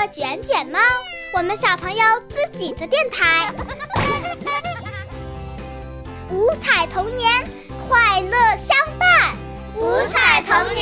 卷卷猫，我们小朋友自己的电台。五彩童年，快乐相伴。 五彩童年。